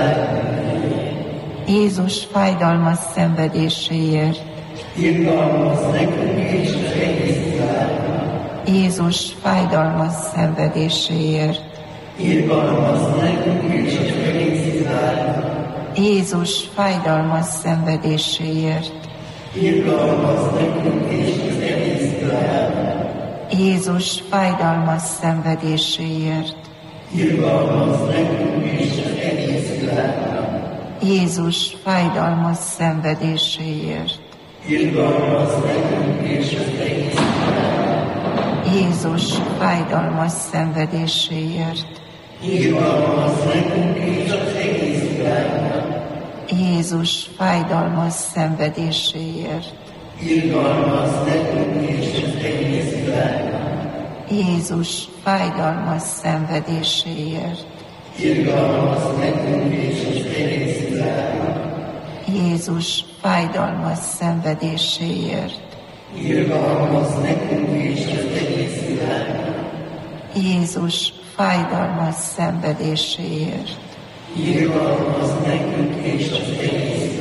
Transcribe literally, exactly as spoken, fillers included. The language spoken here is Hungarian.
Jézus fájdalmas szenvedéséért. Irgalmazz nekünk és az egész világnak. Jézus fájdalmas szenvedéséért. Irgalmazz nekünk és az egész világnak. Jézus fájdalmas szenvedéséért. Irgalmazz nekünk és az egész világnak. Jézus fájdalmas szenvedéséért. Irgalmazz nekünk és az egész világnak. Jézus fájdalmas szenvedéséért. Irgalmazz nekünk és az egész világnak. Jézus fájdalmas szenvedéséért. Irgalmazz nekünk és az egész világnak. Jézus fájdalmas szenvedéséért. Irgalmazz nekünk és az egész világnak. Jézus fájdalmas szenvedéséért. Irgalmazz nekünk és az egész világnak. Jézus fájdalmas szenvedéséért. Irgalmazz nekünk és az egész világnak. Jézus fájdalmas szenvedéséért. Irgalmazz nekünk és az egész